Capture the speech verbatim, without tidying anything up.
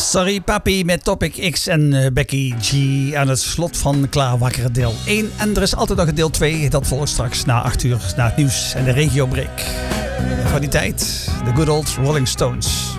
Sorry Papi met Topic X en uh, Becky G aan het slot van Klaar Wakker deel één. En er is altijd nog een deel twee, dat volgt straks na acht uur na het nieuws en de regiobreak. Voor die tijd, de good old Rolling Stones.